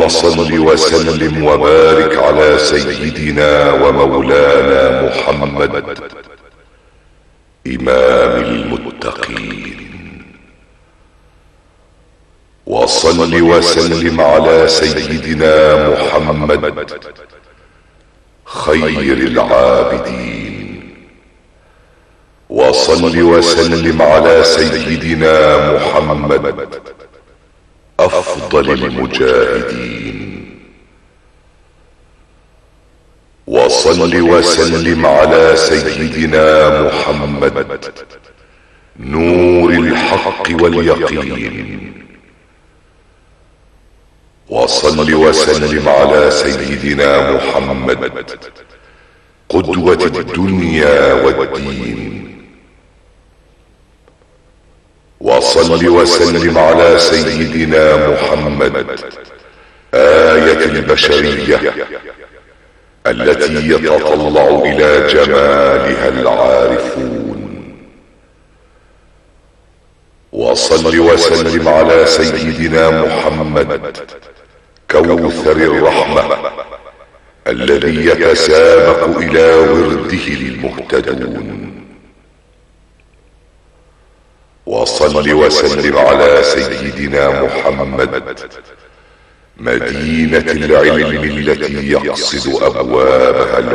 اللهم صل وسلم وبارك على سيدنا ومولانا محمد إمام المتقين، وصل وسلم على سيدنا محمد خير العابدين، وصل وسلم على سيدنا محمد أفضل المجاهدين، وصل وسلم على سيدنا محمد نور الحق واليقين، وصل وسلم على سيدنا محمد قدوة الدنيا والدين، وصل وسلم على سيدنا محمد آية البشرية التي يتطلع إلى جمالها العارفون، وصل وسلم على سيدنا محمد كوثر الرحمة الذي يتسابق إلى ورده المهتدون، وصل وسلم على سيدنا محمد مدينة العلم التي يقصد أبوابها